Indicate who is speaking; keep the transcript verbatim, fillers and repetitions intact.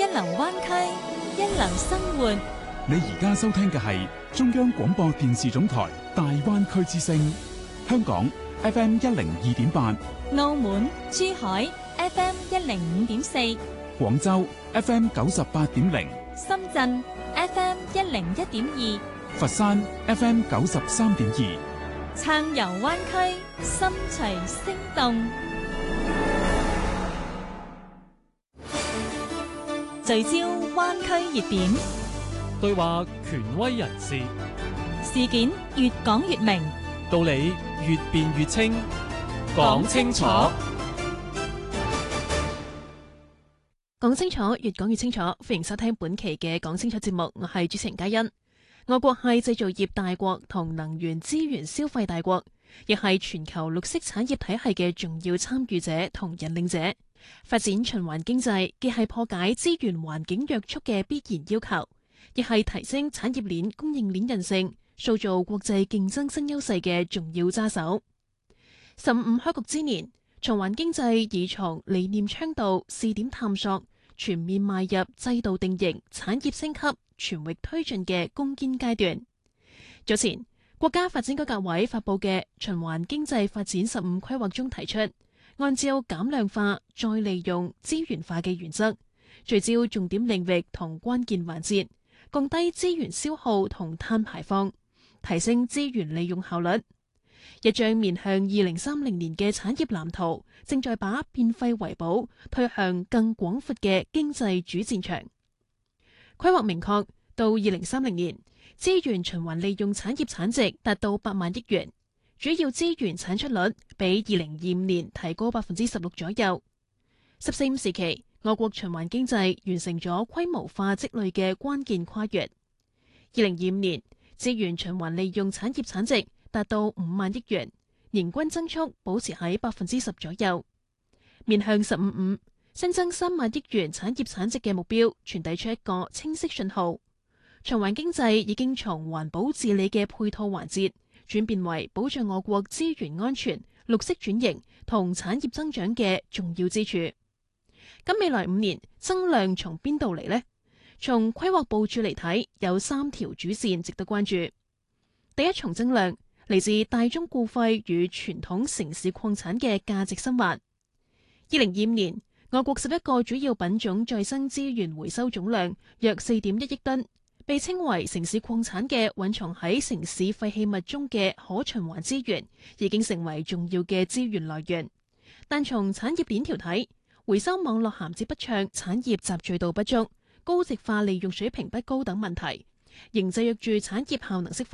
Speaker 1: 流灣區，一流生活。
Speaker 2: 你而家收聽嘅係中央廣播電視總台大灣區之聲，香港 F M 一零二點八，
Speaker 1: 澳門、珠海 F M 一零五點四，
Speaker 2: 廣州 F M 九十八點零，
Speaker 1: 深圳 F M 一零一點二，
Speaker 2: 佛山 F M 九十三點二。
Speaker 1: 暢遊灣區，心隨聲動。聚焦灣區熱點，
Speaker 3: 對話權威人士，
Speaker 1: 事件越講越明，
Speaker 3: 道理越辯越清，講清楚，
Speaker 4: 講清楚，越講越清楚。歡迎收聽本期嘅講清楚節目，我係主持人嘉欣。我國係製造業大國同能源資源消費大國，亦係全球綠色產業體系嘅重要參與者同引領者。發展循環經濟既係破解資源環境約束嘅必然要求，亦係提升產業鏈供應鏈韌性、塑造國際競爭新優勢嘅重要揸手。十五開局之年，循環經濟已從理念倡導、試點探索，全面邁入制度定型、產業升級、全域推進嘅攻堅階段。早前，國家發展改革委發佈嘅循環經濟發展十五規劃中提出，按照減量化、再利用、資源化嘅原則，聚焦重點領域同關鍵環節，降低資源消耗同碳排放，提升資源利用效率。一張面向二零三零年嘅產業藍圖，正在把變廢為寶推向更廣闊嘅經濟主戰場。規劃明確，到二零三零年，資源循環利用產業產值達到八萬億元，主要資源產出率比二零二五年提高百分之十六左右。十四五時期，我國循環經濟完成咗規模化積累嘅關鍵跨越。二零二五年，資源循環利用產業產值達到五萬億元，年均增速保持喺百分之十左右。面向十五五，新增三萬億元產業產值嘅目標，傳遞出一個清晰信號。循環經濟已經從環保治理嘅配套環節，轉變為保障我國資源安全、綠色轉型同產業增長嘅重要支柱。咁未來五年增量從邊度嚟呢？從規劃部署嚟睇，有三條主線值得關注。第一重增量嚟自大宗固廢與傳統城市礦產嘅價值深化。二零二五年，我國十一個主要品種再生資源回收總量約四點一億噸，被稱為城市礦產嘅蘊藏喺城市廢棄物中嘅可循環資源，已經成為重要嘅資源來源。但從產業鏈條睇，回收網絡銜接不暢、產業集聚度不足、高值化利用水平不高等問題，仍制約住產業效能釋放。